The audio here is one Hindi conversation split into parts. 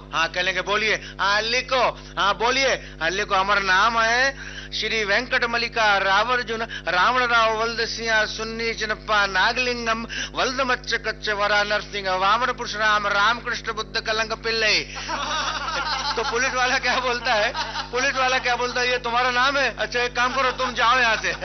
हाँ कह लेंगे बोलिए, हाँ लिखो, हाँ बोलिए, हाँ लिखो, हमारा नाम है श्री वेंकट मलिका रावर्जुन रावण राव वल्द सिंह सुन्नी चिनप्पा नागलिंगम वल्द मच्च कच्च वरा नरसिंह वामन परशुराम रामकृष्ण बुद्ध कलंग पिल्ले। तो पुलिस वाला क्या बोलता है, पुलिस वाला क्या बोलता है, ये तुम्हारा नाम है? अच्छा एक काम करो, तुम जाओ यहां से।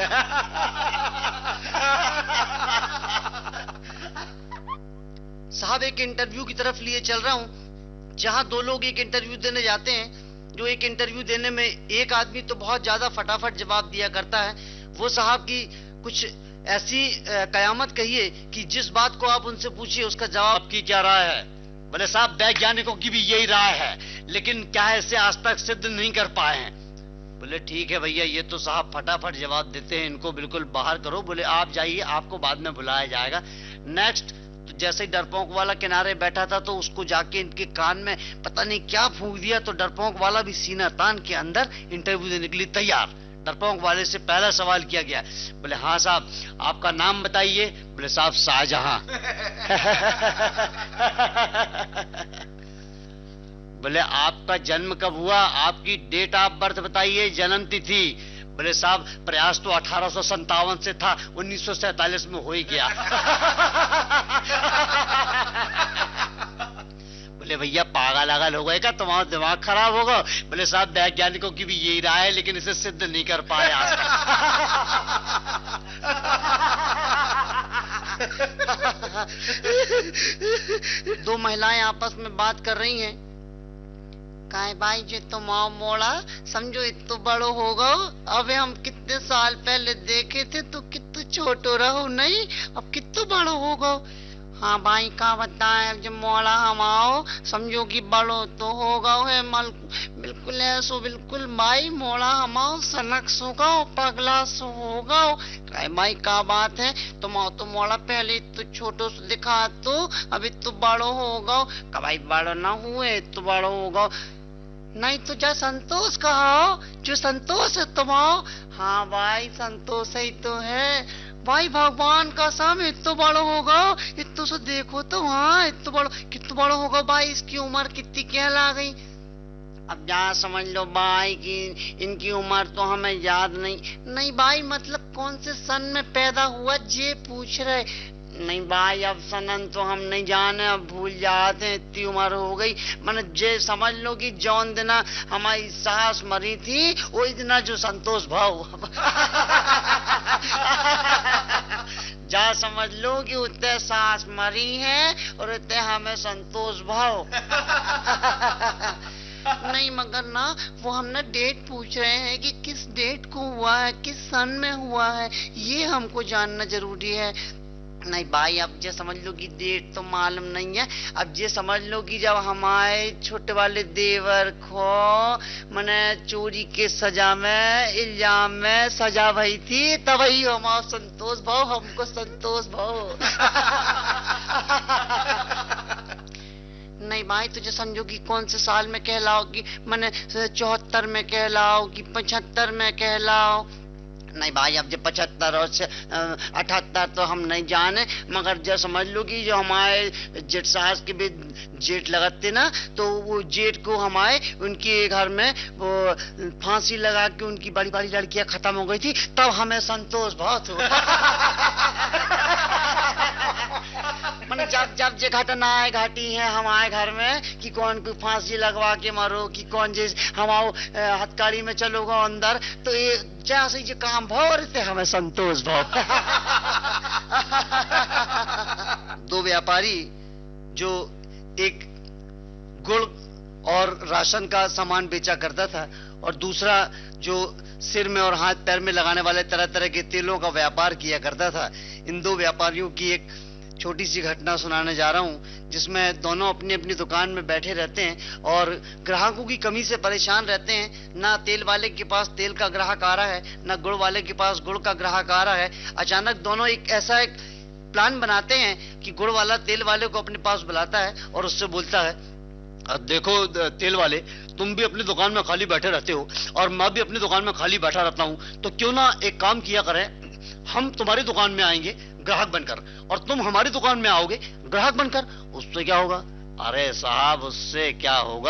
साहब एक इंटरव्यू की तरफ लिए चल रहा हूं, जहां दो लोग एक इंटरव्यू देने जाते हैं। जो एक इंटरव्यू देने में एक आदमी तो बहुत ज्यादा फटाफट जवाब दिया करता है, वो साहब की कुछ ऐसी कयामत कहिए कि जिस बात को आप उनसे पूछिए उसका जवाब की क्या राय है। बोले साहब वैज्ञानिकों की भी यही राय है, लेकिन क्या है इसे आज तक सिद्ध नहीं कर पाए हैं। बोले ठीक है भैया, ये तो साहब फटाफट जवाब देते हैं, इनको बिल्कुल बाहर करो। बोले आप जाइए, आपको बाद में बुलाया जाएगा। नेक्स्ट तो जैसे ही डरपोक वाला किनारे बैठा था तो उसको जाके इनके कान में पता नहीं क्या फूंक दिया, तो डरपोक वाला भी सीना तान के अंदर इंटरव्यू देने के लिए तैयार। डरपोक वाले से पहला सवाल किया गया। बोले हाँ साहब आपका नाम बताइए। बोले साहब शाहजहां। बोले आपका जन्म कब हुआ, आपकी डेट ऑफ बर्थ बताइए, जन्म तिथि। बोले साहब प्रयास तो 1857 से था, 1947 में हो ही गया। बोले भैया पागल आगल हो गए क्या, तुम्हारा दिमाग खराब होगा। बोले साहब वैज्ञानिकों की भी यही राय है, लेकिन इसे सिद्ध नहीं कर पाए आज तक। दो महिलाएं आपस में बात कर रही हैं। काहे भाई जे तुम आओ मोड़ा, समझो इतो बड़ो हो गो, अबे हम कितने साल पहले देखे थे तो कितने छोटो रहो, नहीं अब कितने बड़ो हो गो। हाँ भाई का बताए, जब मोड़ा हम आओ समझो कि बड़ो तो हो गो है मल, बिल्कुल ऐसो बिल्कुल भाई मोड़ा हम आओ सनक सो गो, पगला सो हो गो। काहे भाई का बात है, तुम आओ तो मोड़ा पहले तो छोटो दिखा, तो अभी तो बड़ो हो गो। का भाई बड़ो ना हुए तो बड़ो हो गो, नहीं तो जा संतोष कहो, जो संतोष है तुम आओ। हाँ भाई संतोष ही तो है भाई, भगवान का सम इतना बड़ा होगा, इतना से देखो तो, हाँ इतना बड़ा कितना बड़ा होगा भाई, इसकी उम्र कितनी क्या ला गई। अब जा समझ लो भाई कि इनकी उम्र तो हमें याद नहीं। नहीं भाई मतलब कौन से सन में पैदा हुआ ये पूछ रहे। नहीं भाई अब सनन तो हम नहीं जाने, अब भूल जाते हैं, इतनी उम्र हो गई। मैंने जे समझ लो कि जौन दिना हमारी सास मरी थी वही दिना जो संतोष भाव। जा समझ लो कि उतने सास मरी है और उतने हमें संतोष भाव। नहीं मगर ना वो हम ना डेट पूछ रहे हैं कि किस डेट को हुआ है, किस सन में हुआ है, ये हमको जानना जरूरी है। नहीं भाई अब ये समझ लो कि डेट तो मालूम नहीं है, अब ये समझ लो कि जब हमारे छोटे वाले देवर को मैंने चोरी के सजा में इल्जाम में सजा भई थी, तब ही हमारा संतोष भाव, हमको संतोष भाव। नहीं भाई तुझे समझो कि कौन से साल में कहलाओ, कि मैंने 74 में कहलाओ कि 75 में कहलाओ। नहीं भाई अब जो 75 और 78 तो हम नहीं जाने, मगर जो समझ लो कि जो हमारे जेठ सास के भी जेठ लगाते ना, तो वो जेठ को हमारे उनके घर में वो फांसी लगा के उनकी बड़ी बड़ी लड़कियां खत्म हो गई थी, तब हमें संतोष बहुत हुआ। मैंने जब जब जे घटनाएं घटी हैं हमारे घर में कि कौन को फांसी लगवा के मारो, कि कौन जिस हमारे हथकड़ी में चलोगा अंदर, तो ये जैसे ये काम भाव रहते हमें संतोष भाव। दो व्यापारी जो एक गुड़ और राशन का सामान बेचा करता था, और दूसरा जो सिर में और हाथ पैर में लगाने वाले तरह तरह के तेलों का व्यापार किया करता था, इन दो व्यापारियों की एक छोटी सी घटना सुनाने जा रहा हूं, जिसमें दोनों अपनी अपनी दुकान में बैठे रहते हैं और ग्राहकों की कमी से परेशान रहते हैं। ना तेल वाले के पास तेल का ग्राहक आ रहा है, ना गुड़ वाले के पास गुड़ का ग्राहक आ रहा है। अचानक दोनों एक प्लान बनाते हैं कि गुड़ वाला तेल वाले को अपने पास बुलाता है और उससे बोलता है, देखो तेल वाले, तुम भी अपनी दुकान में खाली बैठे रहते हो और मैं भी अपनी दुकान में खाली बैठा रहता हूं, तो क्यों ना एक काम किया करें, हम तुम्हारी दुकान में आएंगे ग्राहक बनकर और तुम हमारी दुकान में आओगे ग्राहक बनकर। उससे क्या होगा? अरे साहब उससे क्या होगा,